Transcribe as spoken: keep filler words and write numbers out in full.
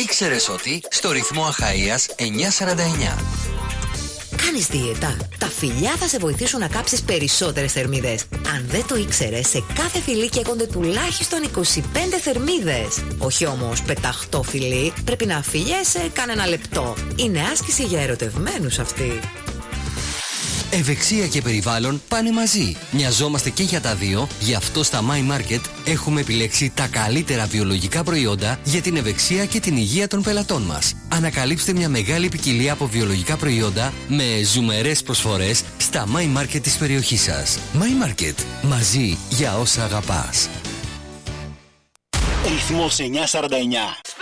Ήξερες ότι στο ρυθμό Αχαΐας εννιακόσια σαράντα εννιά. Κάνεις δίαιτα? Τα φιλιά θα σε βοηθήσουν να κάψεις περισσότερες θερμίδες. Αν δεν το ήξερες, σε κάθε φιλί καίγονται τουλάχιστον είκοσι πέντε θερμίδες. Όχι όμως πεταχτό φιλί, πρέπει να φιλιέσαι κανένα λεπτό. Είναι άσκηση για ερωτευμένους αυτή. Ευεξία και περιβάλλον πάνε μαζί. Μοιαζόμαστε και για τα δύο, γι' αυτό στα My Market έχουμε επιλέξει τα καλύτερα βιολογικά προϊόντα για την ευεξία και την υγεία των πελατών μας. Ανακαλύψτε μια μεγάλη ποικιλία από βιολογικά προϊόντα με ζουμερές προσφορές στα My Market της περιοχής σας. My Market. Μαζί για όσα αγαπάς. Ρυθμός εννιακόσια σαράντα εννιά.